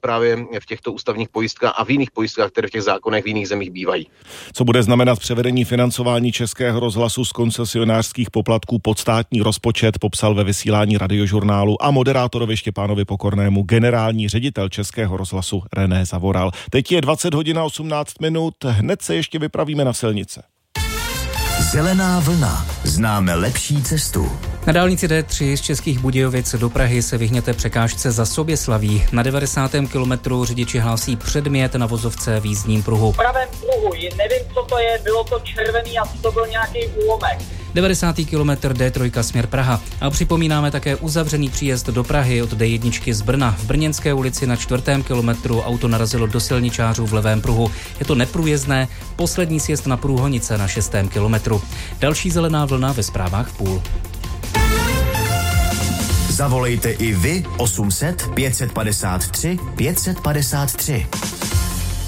právě v těchto ústavních pojistkách a v jiných pojistkách, které v těch zákonech v jiných zemích bývají. Co bude znamenat převedení financování Českého rozhlasu z koncesionářských poplatků pod státní rozpočet, popsal ve vysílání Radiožurnálu a moderátorovi Štěpánovi Pokornému generální ředitel Českého rozhlasu René Zavoral. Teď je 20 hodin a 18 minut, hned se ještě vypravíme na silnice. Zelená vlna. Známe lepší cestu. Na dálnici D3 z Českých Budějovic do Prahy se vyhněte překážce za Soběslaví. Na 90. kilometru řidiči hlásí předmět na vozovce v jízdním pruhu. V pravém pruhu, nevím, co to je, bylo to červený, asi to byl nějaký úlomek. 90. kilometr D3 směr Praha. A připomínáme také uzavřený příjezd do Prahy od D1 z Brna. V Brněnské ulici na 4. kilometru auto narazilo do silničářů v levém pruhu. Je to neprůjezdné, poslední sjezd na Průhonice na 6. kilometru. Další zelená vlna ve zprávách v půl. Zavolejte i vy 800 553 553.